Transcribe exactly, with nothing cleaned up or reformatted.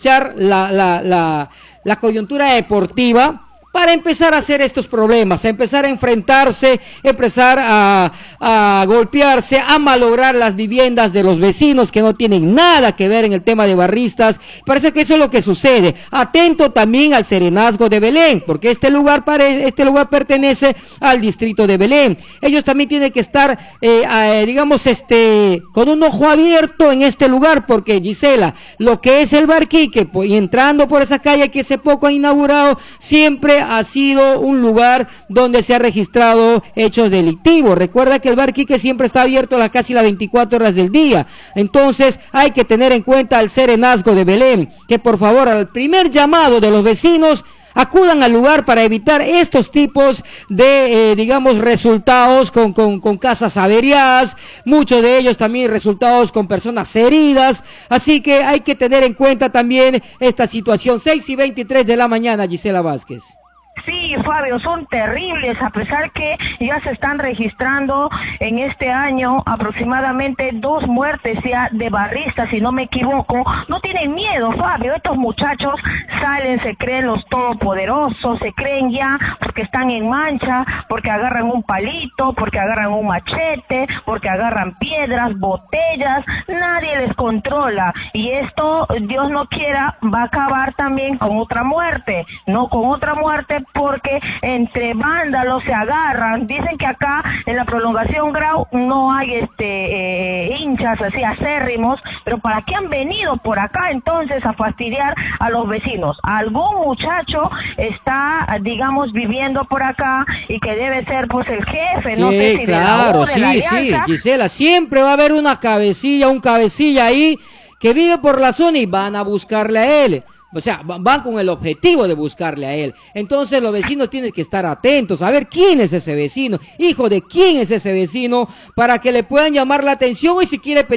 aprovechar la, la, la, la coyuntura deportiva para empezar a hacer estos problemas, a empezar a enfrentarse, empezar a, a golpearse, a malograr las viviendas de los vecinos que no tienen nada que ver en el tema de barristas. Parece que eso es lo que sucede. Atento también al Serenazgo de Belén, porque este lugar, pare, este lugar pertenece al distrito de Belén. Ellos también tienen que estar, eh, eh, digamos, este, con un ojo abierto en este lugar, porque Gisela, lo que es el Barquique, pues, y entrando por esa calle que hace poco ha inaugurado, siempre ha sido un lugar donde se ha registrado hechos delictivos. Recuerda que el Barquique siempre está abierto a las casi las veinticuatro horas del día. Entonces hay que tener en cuenta al Serenazgo de Belén, que por favor al primer llamado de los vecinos acudan al lugar para evitar estos tipos de, eh, digamos, resultados con, con, con casas averiadas, muchos de ellos también resultados con personas heridas, así que hay que tener en cuenta también esta situación. Seis y veintitrés de la mañana, Gisela Vázquez. Sí, Fabio, son terribles, a pesar que ya se están registrando en este año aproximadamente dos muertes ya de barristas, si no me equivoco. No tienen miedo, Fabio, estos muchachos salen, se creen los todopoderosos, se creen ya porque están en mancha, porque agarran un palito, porque agarran un machete, porque agarran piedras, botellas, nadie les controla. Y esto, Dios no quiera, va a acabar también con otra muerte, no con otra muerte, porque entre vándalos se agarran. Dicen que acá en la prolongación Grau no hay este eh, hinchas así acérrimos, pero ¿para qué han venido por acá entonces a fastidiar a los vecinos? Algún muchacho está, digamos, viviendo por acá y que debe ser pues el jefe, sí, no sé si claro, de la U, de sí, la sí, Gisela, siempre va a haber una cabecilla, un cabecilla ahí que vive por la zona y van a buscarle a él. O sea, van con el objetivo de buscarle a él. Entonces los vecinos tienen que estar atentos, a ver quién es ese vecino, hijo de quién es ese vecino, para que le puedan llamar la atención y si quiere pelear